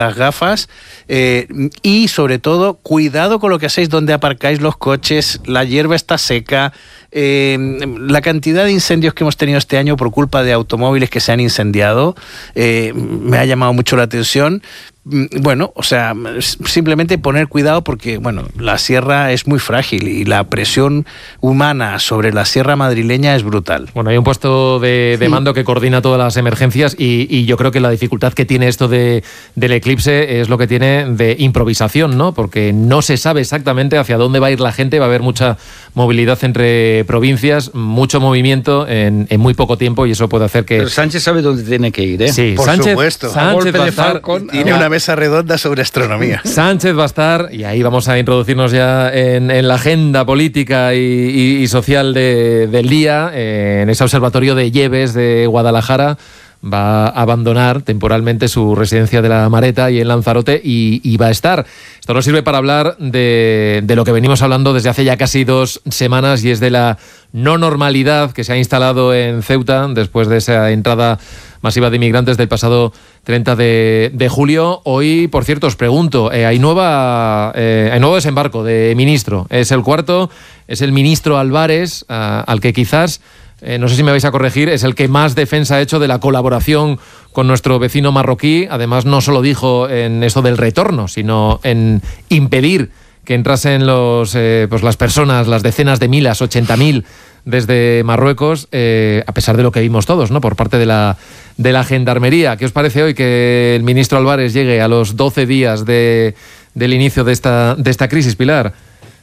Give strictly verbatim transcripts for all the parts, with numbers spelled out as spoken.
las gafas eh, y sobre todo cuidado con lo que hacéis donde aparcáis los coches, la hierba está seca, eh, la cantidad de incendios que hemos tenido este año por culpa de automóviles que se han incendiado eh, me ha llamado mucho la atención. Bueno, o sea, simplemente poner cuidado porque, bueno, la sierra es muy frágil y la presión humana sobre la sierra madrileña es brutal. Bueno, hay un puesto de, de mando que coordina todas las emergencias y, y yo creo que la dificultad que tiene esto de, del eclipse es lo que tiene de improvisación, ¿no? Porque no se sabe exactamente hacia dónde va a ir la gente, va a haber mucha movilidad entre provincias, mucho movimiento en, en muy poco tiempo y eso puede hacer que... Pero Sánchez sabe dónde tiene que ir, ¿eh? Sí, por Sánchez, supuesto. Sánchez va a estar... Tiene una mesa redonda sobre astronomía. Sánchez va a estar, y ahí vamos a introducirnos ya en, en la agenda política y, y, y social de, del día, eh, en ese observatorio de Lleves de Guadalajara. Va a abandonar temporalmente su residencia de la Mareta y en Lanzarote y, y va a estar. Esto nos sirve para hablar de, de lo que venimos hablando desde hace ya casi dos semanas y es de la no normalidad que se ha instalado en Ceuta después de esa entrada masiva de inmigrantes del pasado treinta de julio. Hoy, por cierto, os pregunto, eh, hay, nueva, eh, hay nuevo desembarco de ministro. Es el cuarto, es el ministro Álvarez, uh, al que quizás... Eh, no sé si me vais a corregir, es el que más defensa ha hecho de la colaboración con nuestro vecino marroquí. Además, no solo dijo en eso del retorno, sino en impedir que entrasen los, eh, pues las personas, las decenas de miles, ochenta mil desde Marruecos, eh, a pesar de lo que vimos todos, ¿no? Por parte de la, de la Gendarmería. ¿Qué os parece hoy que el ministro Álvarez llegue a los doce días de, del inicio de esta, de esta crisis, Pilar?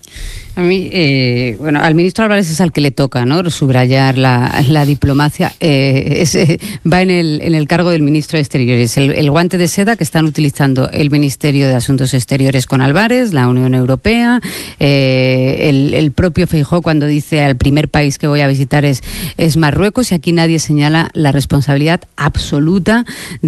A mí, eh, bueno, al ministro Álvarez es al que le toca, ¿no? Subrayar la, la diplomacia. Eh, es, eh, va en el, en el cargo del ministro de Exteriores. El, el guante de seda que están utilizando el Ministerio de Asuntos Exteriores con Álvarez, la Unión Europea, eh, el, el propio Feijóo cuando dice al primer país que voy a visitar es, es Marruecos, y aquí nadie señala la responsabilidad absoluta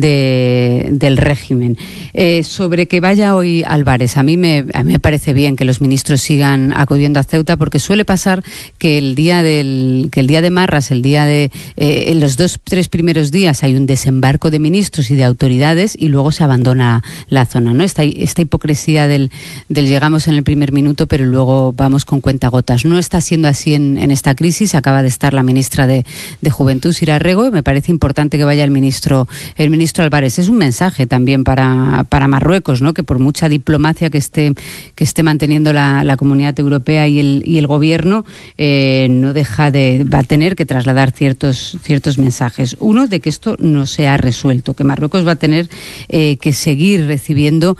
de, del régimen. Eh, sobre que vaya hoy Álvarez, a mí, me, a mí me parece bien que los ministros sigan acudiendo a Ceuta, porque suele pasar que el día del que el día de Marras, el día de eh, en los dos tres primeros días hay un desembarco de ministros y de autoridades y luego se abandona la zona, ¿no? Esta, esta hipocresía del, del llegamos en el primer minuto pero luego vamos con cuentagotas. No está siendo así en, en esta crisis. Acaba de estar la ministra de, de Juventud, Sira Rego, y me parece importante que vaya el ministro el ministro Álvarez. Es un mensaje también para, para Marruecos, ¿no? Que por mucha diplomacia que esté que esté manteniendo la, la comunidad europea y el, y el gobierno eh, no deja de, va a tener que trasladar ciertos, ciertos mensajes. Uno, de que esto no se ha resuelto, que Marruecos va a tener eh, que seguir recibiendo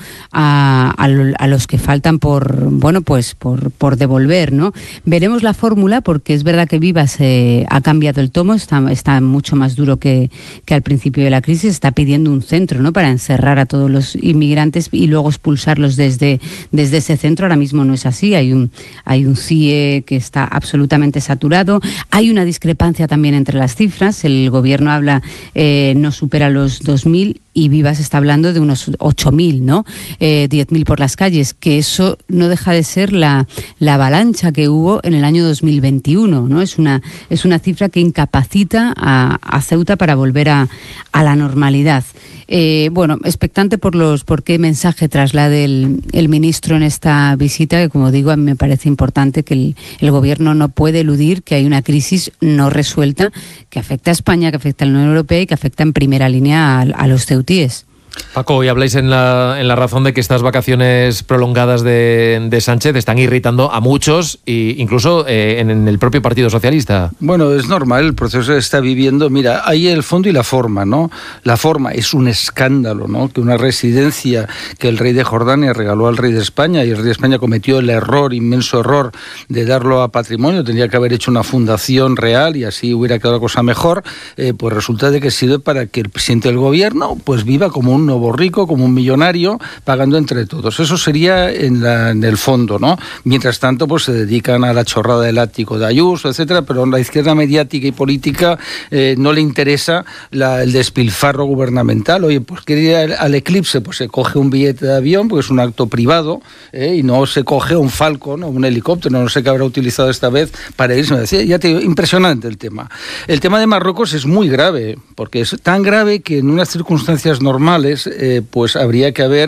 a, a, a los que faltan por, bueno, pues por, por devolver, ¿no? Veremos la fórmula, porque es verdad que Vivas eh, ha cambiado el tomo, está, está mucho más duro que, que al principio de la crisis, está pidiendo un centro, ¿no? Para encerrar a todos los inmigrantes y luego expulsarlos desde, desde ese centro. Ahora mismo no es así, hay un Hay un C I E que está absolutamente saturado. Hay una discrepancia también entre las cifras. El gobierno habla, eh, no supera los dos mil y Vivas está hablando de unos ocho mil, ¿no? Eh, diez mil por las calles, que eso no deja de ser la, la avalancha que hubo en el año dos mil veintiuno, ¿no? Es una, es una cifra que incapacita a, a Ceuta para volver a, a la normalidad. Eh, bueno, expectante por los por qué mensaje traslade el, el ministro en esta visita, que como digo, a mí me parece importante que el, el gobierno no puede eludir que hay una crisis no resuelta que afecta a España, que afecta a la Unión Europea y que afecta en primera línea a, a los ceutíes. Paco, hoy habláis en la, en la razón de que estas vacaciones prolongadas de, de Sánchez están irritando a muchos, e incluso eh, en, en el propio Partido Socialista. Bueno, es normal, el proceso que está viviendo. Mira, hay el fondo y la forma, ¿no? La forma es un escándalo, ¿no? Que una residencia que el rey de Jordania regaló al rey de España, y el rey de España cometió el error, inmenso error, de darlo a patrimonio, tendría que haber hecho una fundación real y así hubiera quedado la cosa mejor, eh, pues resulta de que sirve para que el presidente del gobierno pues viva como un nuevo rico, como un millonario, pagando entre todos. Eso sería en, la, en el fondo, ¿no? Mientras tanto, pues se dedican a la chorrada del ático de Ayuso, etcétera, pero a la izquierda mediática y política eh, no le interesa la, el despilfarro gubernamental. Oye, pues quería ir al eclipse, pues se coge un billete de avión, porque es un acto privado, eh, y no se coge un Falcon o un helicóptero, no sé qué habrá utilizado esta vez para irse. Me decía, ya te digo, impresionante el tema. El tema de Marruecos es muy grave, porque es tan grave que en unas circunstancias normales Eh, pues habría que haber